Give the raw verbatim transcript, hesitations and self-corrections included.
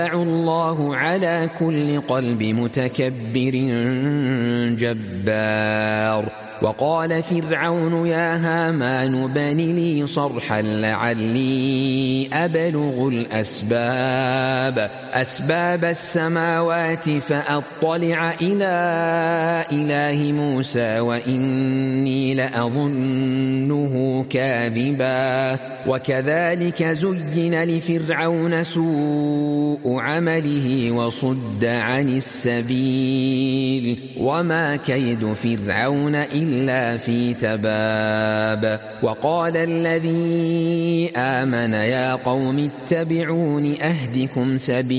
الله على كل قلب متكبر جبار. وقال فرعون يا هامان ابن لي صرحا لعلي أبلغ الأسباب أسباب السماوات فأطلع إلى إله موسى وإني لأظنه كاذبا. وكذلك زين لفرعون سوء عمله وصد عن السبيل وما كيد فرعون إلا في تباب. وقال الذي آمن يا قوم اتبعون أهدكم سبيلا